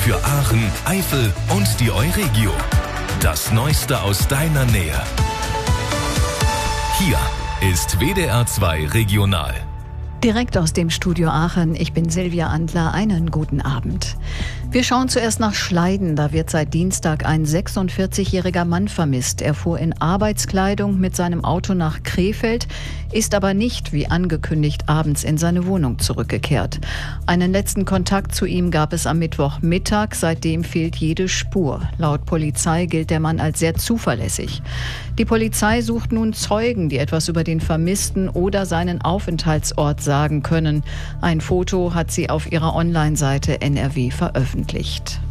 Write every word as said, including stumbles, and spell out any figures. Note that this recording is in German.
für Aachen, Eifel und die Euregio. Das Neueste aus deiner Nähe. Hier ist W D R zwei Regional. Direkt aus dem Studio Aachen, ich bin Silvia Andler, einen guten Abend. Wir schauen zuerst nach Schleiden, da wird seit Dienstag ein sechsundvierzigjähriger Mann vermisst. Er fuhr in Arbeitskleidung mit seinem Auto nach Krefeld, ist aber nicht, wie angekündigt, abends in seine Wohnung zurückgekehrt. Einen letzten Kontakt zu ihm gab es am Mittwochmittag, seitdem fehlt jede Spur. Laut Polizei gilt der Mann als sehr zuverlässig. Die Polizei sucht nun Zeugen, die etwas über den Vermissten oder seinen Aufenthaltsort sagen können. Ein Foto hat sie auf ihrer Online-Seite N R W veröffentlicht.